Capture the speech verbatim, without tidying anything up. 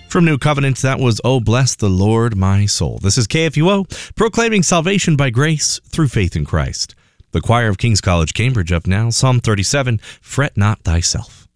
From New Covenant, that was "Oh, Bless the Lord, My Soul." This is K F U O, proclaiming salvation by grace through faith in Christ. The choir of King's College, Cambridge, up now, Psalm thirty-seven, "Fret Not Thyself."